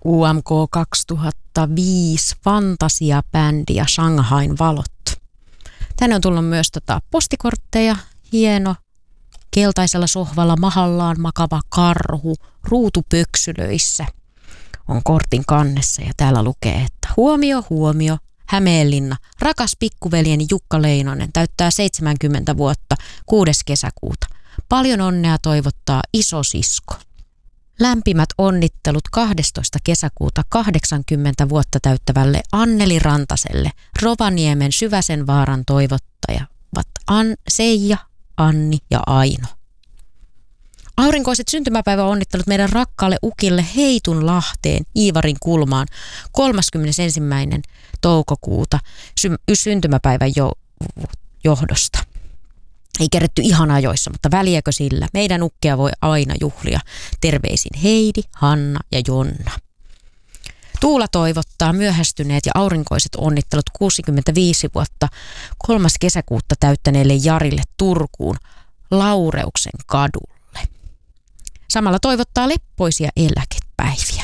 UMK 2005 fantasiabändi ja Shanghain valot. Tänne on tullut myös postikortteja, hieno, keltaisella sohvalla mahallaan makava karhu, ruutupöksylöissä on kortin kannessa ja täällä lukee, että huomio, huomio, Hämeenlinna, rakas pikkuveljeni Jukka Leinonen täyttää 70 vuotta 6. kesäkuuta. Paljon onnea toivottaa isosisko. Lämpimät onnittelut 12. kesäkuuta 80 vuotta täyttävälle Anneli Rantaselle, Rovaniemen Syväsenvaaran toivottajavat Seija, Anni ja Aino. Aurinkoiset syntymäpäiväonnittelut meidän rakkaalle ukille Heitunlahteen Iivarin kulmaan 31. toukokuuta syntymäpäivän johdosta. Ei keretty ihan ajoissa, mutta väliäkö sillä? Meidän ukkia voi aina juhlia. Terveisin Heidi, Hanna ja Jonna. Tuula toivottaa myöhästyneet ja aurinkoiset onnittelut 65 vuotta 3. kesäkuuta täyttäneelle Jarille Turkuun Laureuksen kadulle. Samalla toivottaa leppoisia eläkepäiviä.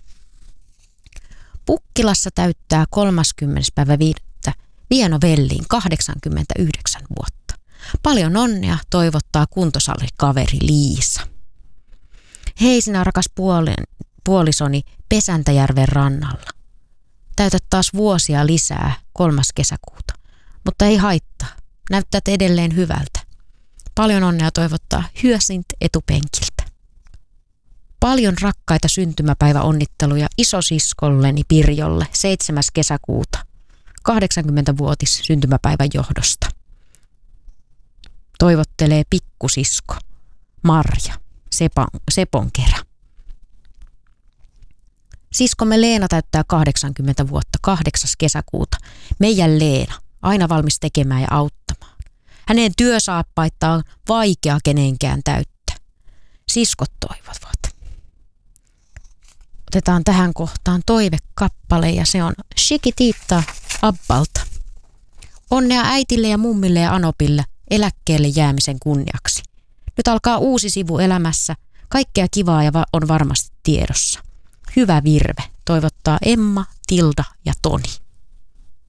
Pukkilassa täyttää 30.5. Vieno Velliin 89 vuotta. Paljon onnea toivottaa kuntosalikaveri Liisa. Hei sinä rakas puolisoni Pesäntäjärven rannalla. Täytät taas vuosia lisää 3. kesäkuuta, mutta ei haittaa. Näyttät edelleen hyvältä. Paljon onnea toivottaa Hyösint etupenkiltä. Paljon rakkaita syntymäpäiväonnitteluja isosiskolleni Pirjolle 7. kesäkuuta 80-vuotis syntymäpäivän johdosta. Toivottelee pikkusisko Marja Seponkerä. Siskomme Leena täyttää 80 vuotta 8. kesäkuuta. Meidän Leena, aina valmis tekemään ja auttamaan. Hänen työsaappaittaan on vaikea kenenkään täyttää. Siskot toivovat. Otetaan tähän kohtaan toivekappale ja se on Chiquitita Abbalta. Onnea äitille ja mummille ja Anopille eläkkeelle jäämisen kunniaksi. Nyt alkaa uusi sivu elämässä. Kaikkea kivaa ja on varmasti tiedossa. Hyvä virve, toivottaa Emma, Tilda ja Toni.